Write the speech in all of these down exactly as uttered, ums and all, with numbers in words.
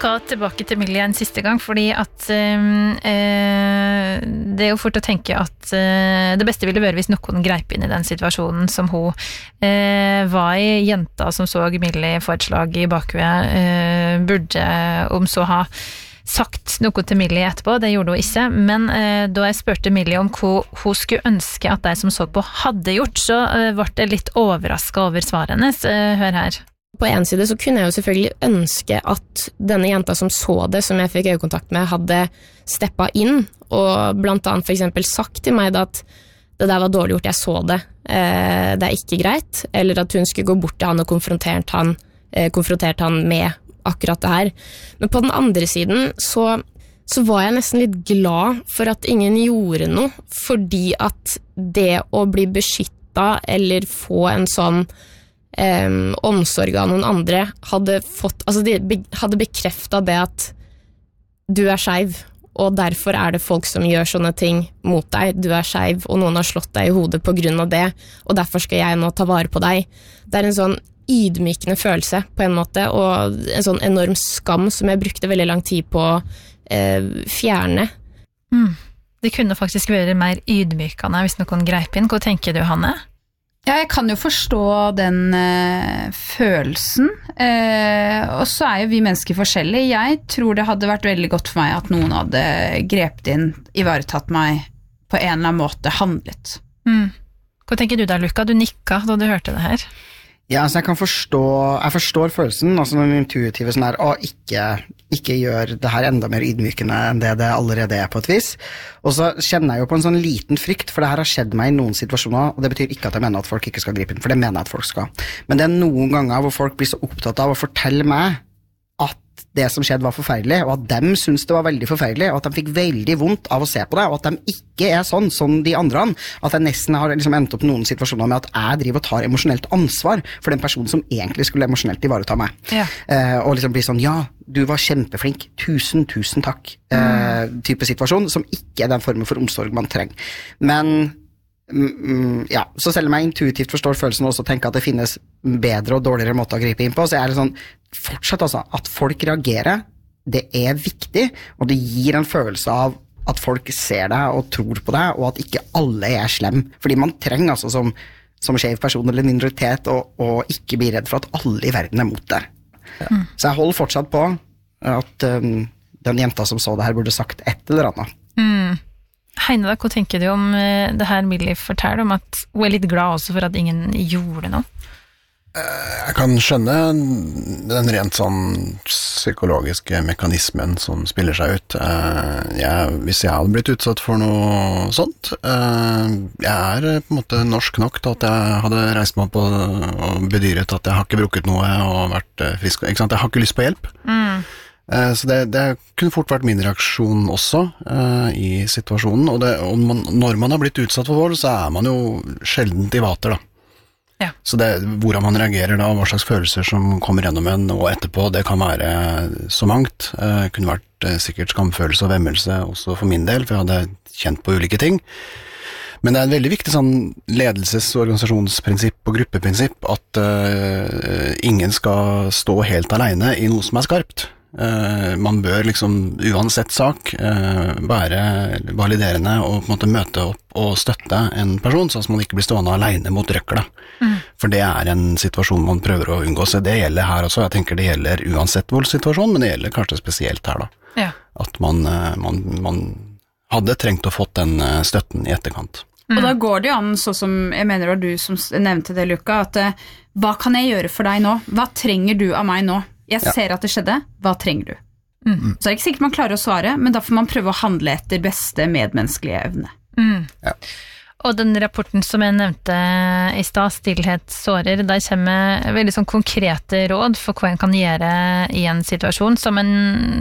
skal tilbake til Millie en siste gang, fordi at eh, det er jo fort å tenke at eh, det beste ville være hvis noen greip inn i den situasjonen som hun eh, var i. Jenta som så Millie få et slag i bakhuet, eh, burde om så ha sagt noe til Millie etterpå, det gjorde hun ikke, men eh, da jeg spurte Millie om hva hun skulle ønske at de som så på hadde gjort, så eh, ble jeg litt overrasket over svaret hennes. Eh, hør her. På en side så kunne jeg jo selvfølgelig ønske at denne jenta som så det, som jeg fikk øyekontakt med, hadde steppet inn, og blant annet for eksempel sagt til meg da at det der var dårlig gjort, jeg så det, eh, det er ikke greit, eller at hun skulle gå bort til han og konfrontert han, eh, konfrontert han med akkurat det her. Men på den andre siden så, så var jeg nesten litt glad for at ingen gjorde noe, fordi at det å bli beskyttet eller få en sånn eh, omsorg av noen andre hadde fått, altså de be, hadde bekreftet det at du er skeiv, og derfor er det folk som gjør sånne ting mot deg. Du er skeiv, og noen har slått deg i hodet på grunn av det, og derfor skal jeg nå ta vare på deg. Det er en sånn ydmykende følelse på en måte, og en sånn enorm skam som jeg brukte veldig lang tid på å eh, fjerne. Mm. Det kunne faktisk være mer ydmykende hvis noen greip inn. Hva tenker du, Hanne? Ja, jeg kan jo forstå den eh, følelsen, eh, og så er jo vi mennesker forskjellige. Jeg tror det hadde vært veldig godt for meg at noen hadde grepet inn, ivaretatt meg på en eller annen måte, handlet. Mm. Hva tenker du da, Luca? Du nikka da du hørte det her. Ja, altså jeg kan forstå, jeg forstår følelsen, altså den intuitive sånn her, å ikke, ikke gjør det her enda mer ydmykende enn det det allerede er på et vis. Og så kjenner jeg jo på en sånn liten frykt, for det her har skjedd meg i noen situasjoner, og det betyr ikke at jeg mener at folk ikke skal gripe inn, for det mener jeg at folk skal. Men det er noen ganger hvor folk blir så opptatt av å fortelle meg at det som skjedde var forferdelig, og at de syntes det var veldig forferdelig, og at de fikk veldig vondt av å se på det, og at de ikke er sånn som de andre, at jeg nesten har liksom endt opp noen situasjoner med at jeg driver og tar emosjonelt ansvar for den personen som egentlig skulle emosjonelt ivareta meg. Ja. Eh, og liksom blir sånn, ja, du var kjempeflink, tusen, tusen takk, eh, type situasjon, som ikke er den formen for omsorg man trenger. Men Mm, ja, så selv om jeg intuitivt forstår følelsen og også tenker at det finnes bedre og dårligere måter å gripe inn på, så er det sånn, fortsatt altså, at folk reagerer, det er viktig, og det gir en følelse av at folk ser deg og tror på deg, og at ikke alle er slem, fordi man trenger altså som, som skjev person eller minoritet å, å ikke bli redd for at alle i verden er mot deg. Ja. Mm. Så jeg holder fortsatt på at um, den jenta som så det her burde sagt et eller annet. Mm. Heine, da, hva tenker du om det her Millie forteller, om at hun er litt glad også for at ingen gjorde noe? Jeg kan skjønne den rent sånn psykologiske mekanismen som spiller seg ut. Jeg, hvis jeg hadde blitt utsatt for noe sånt, jeg er på en måte norsk nok til at jeg hadde reist meg opp og, og bedyret at jeg har ikke brukket noe og vært frisk, ikke sant? Jeg har ikke lyst på hjelp. Mm. Så det, det kunne fort vært min reaksjon også uh, i situasjonen, og, det, og man, når man har blitt utsatt for vold, så er man jo sjeldent i vater da. Ja. Så det, hvordan man reagerer da, hva slags følelser som kommer gjennom en og etterpå, det kan være så mangt. Uh, kunne vært uh, sikkert skamfølelse og vemmelse også for min del, for jeg hadde kjent på ulike ting. Men det er en veldig viktig sånn ledelses- og organisasjonsprinsipp og gruppeprinsipp at uh, ingen skal stå helt alene i noe som er skarpt. Uh, man bør liksom uansett sak uh, være validerende og på en måte møte opp og støtte en person, sånn at man ikke blir stående alene mot røkla. Mm. For det er en situasjon man prøver å unngå, så det gjelder her også. Jeg tenker det gjelder uansett voldssituasjon, men det gjelder kanskje spesielt her da. Ja. At man, man, man hadde trengt å fått den støtten i etterkant. Mm. Og da går det jo an, så som jeg mener det var du som nevnte det, Luca, at uh, hva kan jeg gjøre for deg nå? Hva trenger du av meg nå? Jeg ser at det skjedde, hva trenger du? Mm. Så er det ikke sikkert man klarer å svare, men da får man prøve å handle etter beste medmenneskelige evne. Mm. Ja. Og den rapporten som jeg nevnte i stad, Stillhet sårer, der kommer veldig sånn konkrete råd for hva en kan gjøre i en situasjon, som en,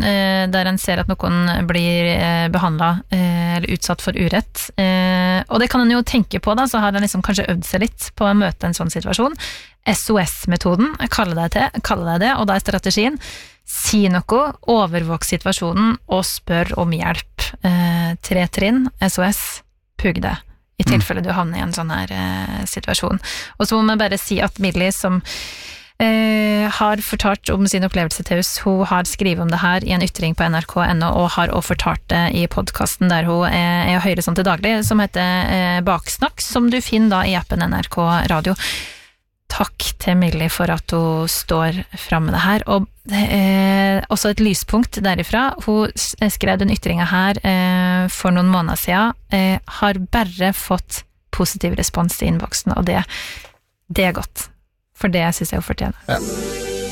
der en ser at noen blir behandlet eller utsatt for urett. Og det kan en jo tenke på da, så har en liksom kanskje øvd seg litt på å møte en sånn situasjon. S O S-metoden, kaller det, til, kaller det det, og da er strategien si noe, overvåk situasjonen og spør om hjelp. Tre trinn, S O S, pugg det. I tilfelle du havner i en sånn her eh, situasjon. Og så må man bare si at Millie, som eh, har fortalt om sin opplevelse til oss. Hun har skrivet om det her i en ytring på N R K punktum N O, og har også fortalt det i podcasten der hun er, er høyre sånn til daglig, som heter eh, Baksnakk, som du finner da i appen N R K Radio. Takk til Millie for at hun står frem med det her, og eh, også et lyspunkt derifra. Hun skrev den ytringen her eh, for noen måneder siden, eh, har bare fått positiv respons i innboksen, og det, det er godt, for det synes jeg hun fortjener. Ja.